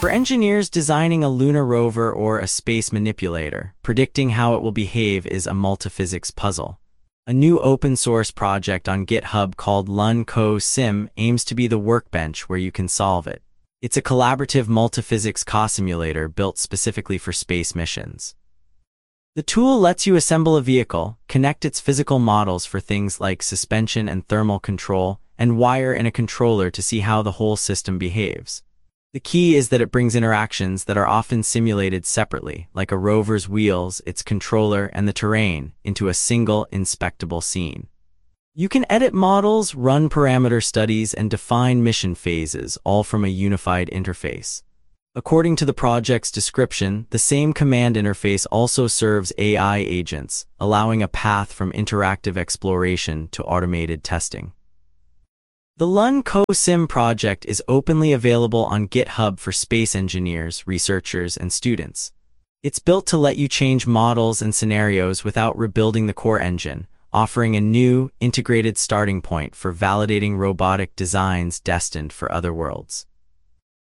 For engineers designing a lunar rover or a space manipulator, predicting how it will behave is a multiphysics puzzle. A new open-source project on GitHub called LunCo-Sim aims to be the workbench where you can solve it. It's a collaborative multiphysics co-simulator built specifically for space missions. The tool lets you assemble a vehicle, connect its physical models for things like suspension and thermal control, and wire in a controller to see how the whole system behaves. The key is that it brings interactions that are often simulated separately, like a rover's wheels, its controller, and the terrain, into a single inspectable scene. You can edit models, run parameter studies, and define mission phases, all from a unified interface. According to the project's description, the same command interface also serves AI agents, allowing a path from interactive exploration to automated testing. The LunCo-Sim project is openly available on GitHub for space engineers, researchers, and students. It's built to let you change models and scenarios without rebuilding the core engine, offering a new, integrated starting point for validating robotic designs destined for other worlds.